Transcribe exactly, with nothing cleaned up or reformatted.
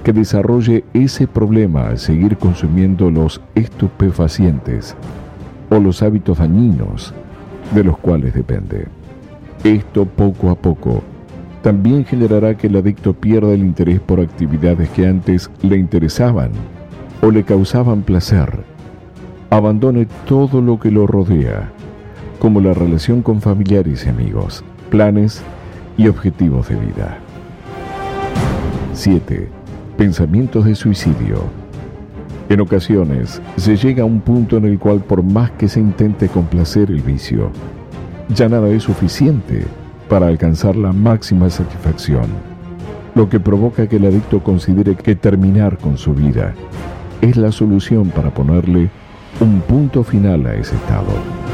que desarrolle ese problema al seguir consumiendo los estupefacientes o los hábitos dañinos de los cuales depende. Esto poco a poco también generará que el adicto pierda el interés por actividades que antes le interesaban o le causaban placer. Abandone todo lo que lo rodea, como la relación con familiares y amigos, planes y objetivos de vida. siete. Pensamientos de suicidio. En ocasiones se llega a un punto en el cual, por más que se intente complacer el vicio, ya nada es suficiente para alcanzar la máxima satisfacción, lo que provoca que el adicto considere que terminar con su vida es la solución para ponerle un punto final a ese estado.